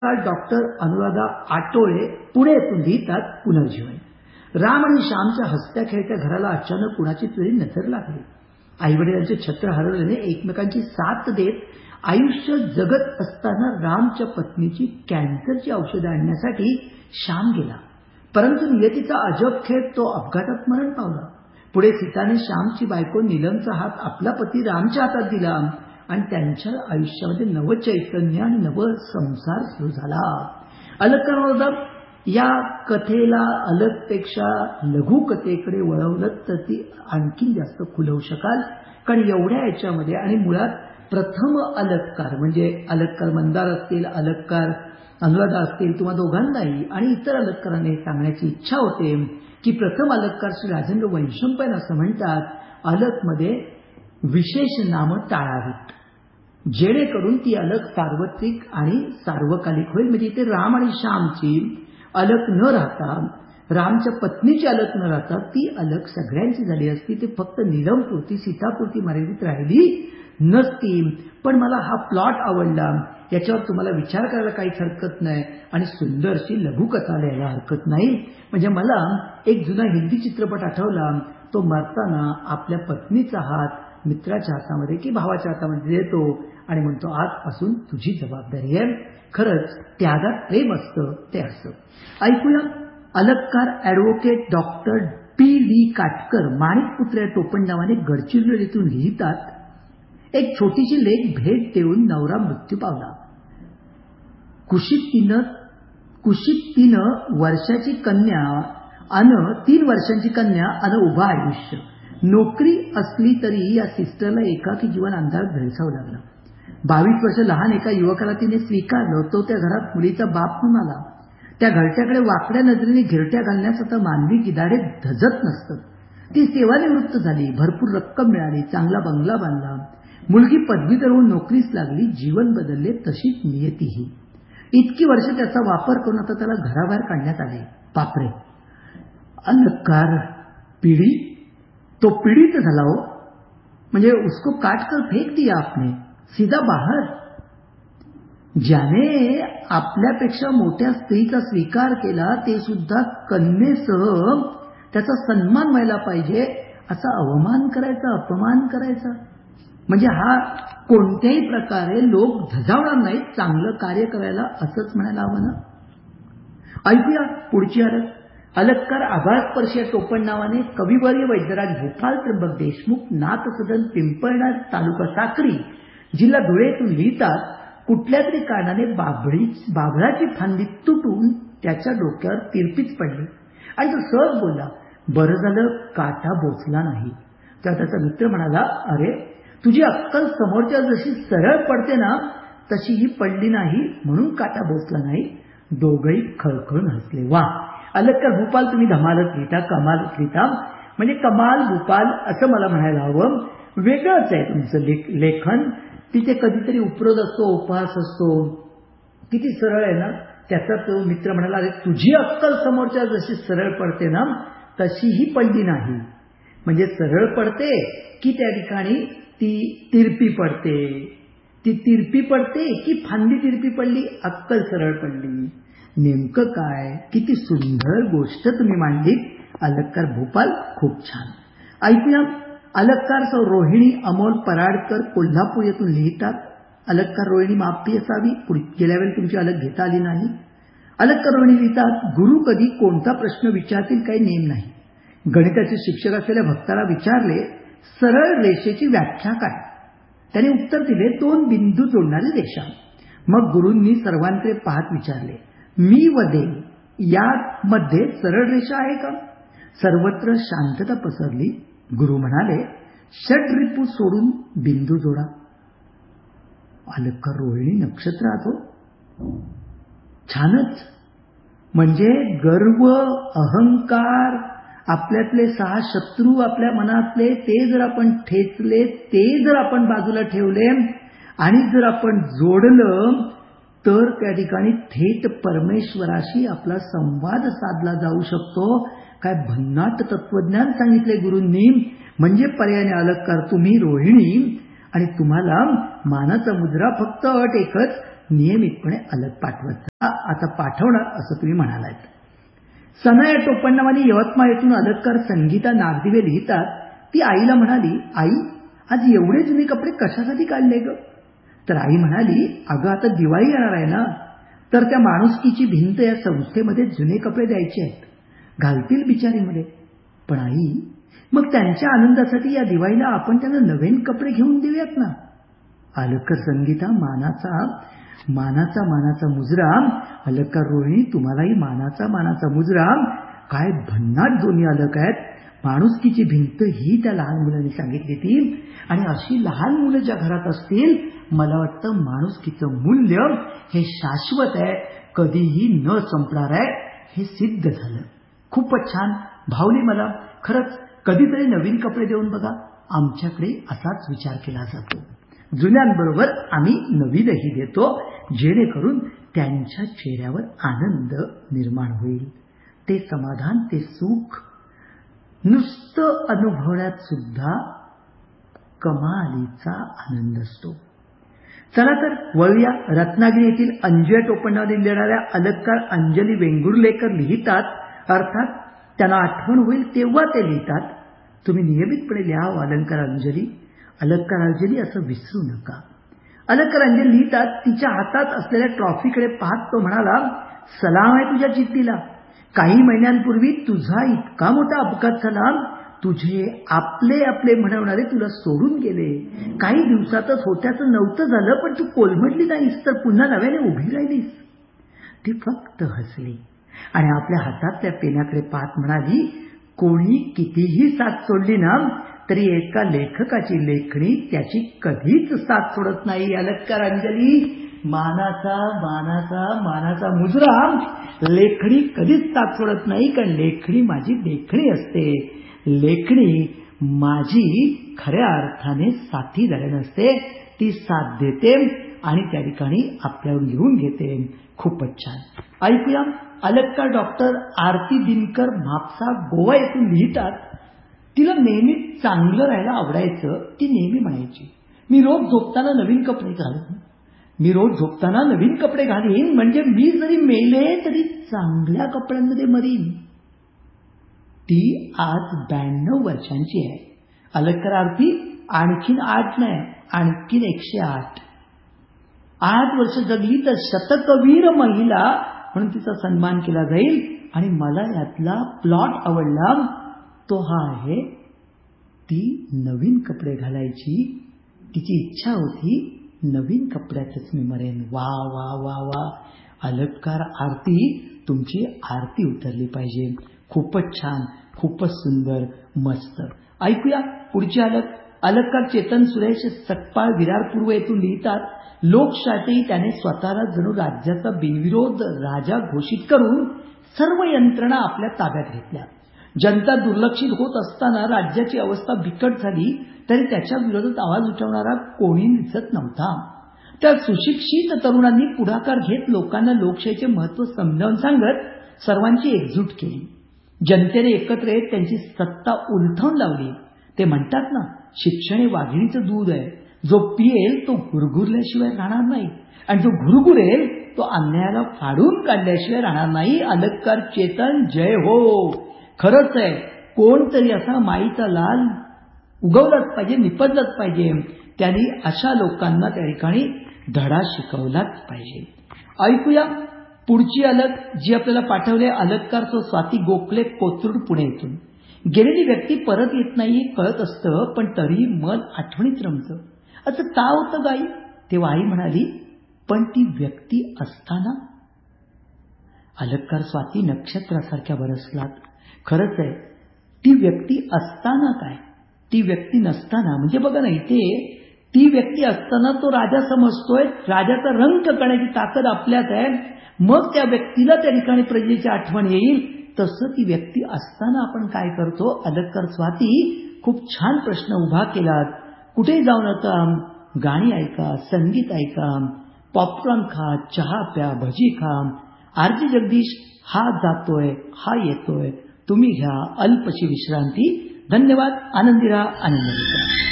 Doctor Anuradha Atole Pune येथून लिहितात पुनर्जीवन. राम आणि श्यामच्या हसत्या खेळत्या घराला अचानक कुणाची तरी नजर लागली. आईवडिलांचे छत्र हरवल्याने एकमेकांची साथ देत आयुष्य जगत असताना रामच्या पत्नीची कॅन्सरची औषधं आणण्यासाठी श्याम गेला. परंतु नियतीचा अजब खेळ, तो अपघातात मरण पावला. पुढे सीताने श्यामची बायको नीलमचा हात आपला पती रामच्या हातात दिला आणि त्यांच्या आयुष्यामध्ये नवचैतन्य आणि नव संसार सुरू झाला. अलग या कथेला अलगपेक्षा लघु कथेकडे वळवलं तर ती आणखीन जास्त खुलवू शकाल. कारण एवढ्या याच्यामध्ये आणि मुळात प्रथम अलगकार म्हणजे अलगकार मंदार असतील, अलगकार अनुराधा असतील, तुम्हा दोघांनाही आणि इतर अलगकारांनी सांगण्याची इच्छा होते की प्रथम अलगकार श्री राजेंद्र वैशंपायन असं म्हणतात, अलगमध्ये विशेष नामं टाळावीत जेणेकरून ती अलग सार्वत्रिक आणि सार्वकालिक होईल. म्हणजे इथे राम आणि श्यामची अलग न राहता, रामच्या पत्नीची अलग न राहता ती अलग सगळ्यांची झाली असती. ते फक्त नीलमपुरती, सीतापुरती मर्यादित राहिली नसती. पण मला हा प्लॉट आवडला, याच्यावर तुम्हाला विचार करायला काहीच हरकत नाही आणि सुंदरशी लघुकथा लिहायला हरकत नाही. म्हणजे मला एक जुना हिंदी चित्रपट आठवला. तो मरताना आपल्या पत्नीचा हात मित्राच्या हातामध्ये की भावाच्या हातामध्ये देतो आणि म्हणतो, आजपासून तुझी जबाबदारी आहे. खरंच त्यागात प्रेम असतं ते असं. ऐकूया अलगकार ॲडव्होकेट डॉक्टर पी.डी. काटकर माणिकपुत्र या टोपण नावाने गडचिरोलीतून लिहितात, एक छोटीशी लेक भेट देऊन नवरा मृत्यू पावला. कुशीत 3 वर्षांची कन्या अन उभा आयुष्य. नोकरी असली तरी या सिस्टरला एकाकी जीवन अंधारात भेडसावं लागलं. 22 वर्ष लहान एका युवकाला तिने स्वीकारलं. तो त्या घरात मुलीचा बाप म्हणून आला. त्या घरट्याकडे वाकड्या नजरेने घिरट्या घालण्यास आता मानवी गिधाडे धजत नसतं. ती सेवानिवृत्त झाली, भरपूर रक्कम मिळाली, चांगला बंगला बांधला, मुलगी पदवीधर होऊन नोकरीस लागली. जीवन बदलले, तशीच नियतीही. इतकी वर्ष त्याचा वापर करून आता त्याला घराबाहेर काढण्यात आले. बापरे, अलगकार पीडी, तो पीडित झाला हो. म्हणजे उसको काट कर फेक दिया आपने सीधा बाहर. ज्याने आपल्यापेक्षा मोठ्या स्त्रीचा स्वीकार केला ते सुद्धा कन्येसह त्याचा सन्मान व्हायला पाहिजे, असा अवमान करायचा, अपमान करायचा. म्हणजे हा कोणत्याही प्रकारे लोक धजावणार नाहीत चांगलं कार्य करायला, असंच म्हणायला हवं ना. ऐकूया पुढची अलगकार आभाळस्पर्शी या टोपण नावाने कविवर्य वैद्यराज भोपाल त्र्यंबक देशमुख, नाथ सदन पिंपळणार, तालुका साक्री, जिल्हा धुळे येथून लिहितात, कुठल्या तरी कारणाने बाभळाची फांदी तुटून त्याच्या डोक्यावर तिरपीच पडली आणि तो सहज बोलला, बरं झालं काटा बोचला नाही. तेव्हा त्याचा मित्र म्हणाला, अरे तुझी अक्कल समोरच्या जशी सरळ पडते ना तशी ही पडली नाही म्हणून काटा बोचला नाही. दोघंही खळखळून हसले. वा, अलगकार भूपाल, तुम्ही धमालच लिहिता, कमालच लिहिता. म्हणजे कमाल भूपाल असं मला म्हणायला हवं. वेगळंच आहे तुमचं लेखन. तिथे कधीतरी उपरोध असतो, उपहास असतो, किती सरळ आहे ना. त्याचा तो मित्र म्हणाला, अरे तुझी अक्कल समोरच्या जशी सरळ पडते ना तशीही पडली नाही. म्हणजे सरळ पडते की त्या ठिकाणी ती तिरपी पडते, ती तिरपी पडते की फांदी तिरपी पडली, अक्कल सरळ पडली. नेमकं काय, किती सुंदर गोष्ट तुम्ही मांडली अलगकार भोपाल, खूप छान. ऐकूया अलगकार सौ रोहिणी अमोल पराडकर कोल्हापूर येथून लिहितात, अलगकार रोहिणी माफी असावी, गेल्या वेळी तुमची अलग घेता आली नाही. अलगकार रोहिणी लिहितात, गुरु कधी कोणता प्रश्न विचारतील काही नेम नाही. गणिताचे शिक्षक असलेल्या भक्ताला विचारले, सरळ रेषेची व्याख्या काय? त्याने उत्तर दिले, 2 बिंदू जोडणारी रेषा. मग गुरूंनी सर्वांकडे पाहत विचारले, मी व देव यामध्ये सरळ रेषा आहे का? सर्वत्र शांतता पसरली. गुरु म्हणाले, षड्रिपू सोडून बिंदू जोडा. अलगकार रोहिणी नक्षत्रात हो. छानच. म्हणजे गर्व, अहंकार, आपल्यातले 6 शत्रू आपल्या मनातले ते जर आपण ठेचले, ते जर आपण बाजूला ठेवले आणि जर आपण जोडलं तर त्या ठिकाणी थेट परमेश्वराशी आपला संवाद साधला जाऊ शकतो. काय भन्नाट तत्वज्ञान सांगितले गुरूंनी. म्हणजे पर्यायाने अलगकार तुम्ही रोहिणी आणि तुम्हाला मानाचा मुद्रा, फक्त अट एकच, नियमितपणे अलग पाठवत जा. आता पाठवणार असं तुम्ही म्हणालात. सनाया टोपणनावानी यवतमाळ येथून अलगकार संगीता नागदिवे लिहितात. ती आईला म्हणाली, आई आज एवढे जुने कपडे कशासाठी काढले ग? तर आई म्हणाली, अगं आता दिवाळी येणार आहे ना, तर त्या माणुसकीची भिंत या संस्थेमध्ये जुने कपडे द्यायचे आहेत, घालतील बिचारी मुले. पण आई, मग त्यांच्या आनंदासाठी या दिवाळीला आपण त्यांना नवीन कपडे घेऊन देऊयात ना. अलगकर संगीता मानाचा मुजरा. अलगकार रोहिणी, तुम्हालाही मानाचा मुजरा. काय भन्नाट दोन्ही अलग आहेत. माणुसकीची भिंत ही त्या लहान मुलांनी सांगितली ती. आणि अशी लहान मुलं ज्या घरात असतील, मला वाटतं माणुसकीचं मूल्य हे शाश्वत आहे, कधीही न संपणार आहे, हे सिद्ध झालं. खूपच छान भावली मला. खरंच कधीतरी नवीन कपडे देऊन बघा. आमच्याकडे असाच विचार केला जातो. जुन्यांबरोबर आम्ही नवीनही देतो, जेणेकरून त्यांच्या चेहऱ्यावर आनंद निर्माण होईल. ते समाधान, ते सुख नुसतं अनुभवण्यात सुद्धा कमालीचा आनंद असतो. चला तर वळूया. रत्नागिरी येथील अंजय टोपणनावाने लिहिणाऱ्या अलगकार अंजली वेंगुर्लेकर लिहितात. अर्थात त्यांना आठवण होईल तेव्हा ते लिहितात. तुम्ही नियमितपणे लिहा अलंकार अंजली, अलगकार अंजली असं विसरू नका. अलगकार अंजली लिहितात. तिच्या हातात असलेल्या ट्रॉफीकडे पाहत तो म्हणाला, सलाम आहे तुझ्या जिद्दीला. काही महिन्यांपूर्वी तुझा इतका मोठा अपघात झाला, तुझे आपले म्हणवणारे तुला सोडून गेले. काही दिवसातच होत्याचं नव्हतं झालं, पण तू कोलमडली नाहीस, तर पुन्हा नव्याने उभी राहिलीस. ती फक्त हसली आणि आपल्या हातातल्या पेनाकडे पाहत म्हणाली, कोणी कितीही साथ सोडली ना, तरी एका लेखकाची लेखणी त्याची कधीच साथ सोडत नाही. अलगकार अंजली, मानाचा मुजरा. लेखणी कधीच साथ सोडत नाही, कारण लेखणी माझी देखणी असते. लेखणी माझी खऱ्या अर्थाने साथीदार नसते, ती साथ देते आणि त्या ठिकाणी आपल्यावर लिहून घेते. खूपच छान. ऐकूया अलगकार डॉक्टर आरती दिनकर म्हापसा गोवा येथून लिहितात. तिला नेहमी चांगलं राहायला आवडायचं. ती नेहमी म्हणायची, मी रोज झोपताना नवीन कपडे घालीन, म्हणजे मी जरी मेले तरी चांगल्या कपड्यांमध्ये मरीन. ती आज 92 वर्षांची आहे. अलगकार आरती आणखीन 8 नाही, आणखीन 108. 8 वर्ष जगली तर शतकवीर महिला म्हणून तिचा सन्मान केला जाईल. आणि मला यातला प्लॉट आवडला, तो हा आहे, ती नवीन कपडे घालायची. तिची इच्छा होती, नवीन कपड्यातच मी मरेन. वा वा वा वा. अलगकार आरती, तुमची आरती उतरली पाहिजे. खूपच छान, खूपच सुंदर, मस्त. ऐकूया पुढची अलगकार चेतन सुरेश सकपाळ विरार पूर्व येथून लिहितात. लोकशाही त्याने स्वतःला जणू राज्याचा बिनविरोध राजा घोषित करून सर्व यंत्रणा आपल्या ताब्यात घेतल्या. जनता दुर्लक्षित होत असताना राज्याची अवस्था बिकट झाली, तरी त्याच्या विरोधात आवाज उठवणारा कोणी दिसत नव्हता. त्या सुशिक्षित तरुणांनी पुढाकार घेत लोकांना लोकशाहीचे महत्त्व समजावून सांगत सर्वांची एकजूट केली. जनतेने एकत्र येत त्यांची सत्ता उलथवून लावली. ते म्हणतात ना, शिक्षण हे वाघिणीचं दूध आहे. जो पियेल तो गुरगुरल्याशिवाय राहणार नाही, आणि जो गुरगुरेल तो अन्यायाला फाडून काढल्याशिवाय राहणार नाही. अलगकार चेतन, जय हो. खरंच आहे, कोणतरी असा माईचा लाल उगवलाच पाहिजे, निपजलाच पाहिजे. त्यांनी अशा लोकांना त्या ठिकाणी धडा शिकवलाच पाहिजे. ऐकूया पुढची अलग, जी आपल्याला पाठवले. अलगकार तो स्वाती गोखले कोथरूड पुणे येथून. गेलेली व्यक्ती परत येत नाही कळत असतं, पण तरी मन आठवणीत रमतं. असं का होतं गाई? तेव्हा आई म्हणाली, पण ती व्यक्ती असताना. अलगकार स्वाती नक्षत्रासारख्या बरसलात. खरंच आहे, ती व्यक्ती असताना काय, ती व्यक्ती नसताना. म्हणजे बघा ना, इथे ती व्यक्ती असताना तो राजा समजतोय, राजाचा रंग करण्याची ताकद आपल्यात आहे. मग त्या व्यक्तीला त्या ठिकाणी प्रजेची आठवण येईल. तसं ती व्यक्ती असताना आपण काय करतो? अलगकार स्वाती खूप छान प्रश्न उभा केलात. कुठेही जाऊ नका, गाणी ऐका, संगीत ऐका, पॉपकॉर्न खा, चहा प्या, भजी खा. आरती जगदीश हा जातोय, हा येतोय, तुम्ही घ्या अल्पशी विश्रांती. धन्यवाद. आनंदी राहा, आनंदी राहा.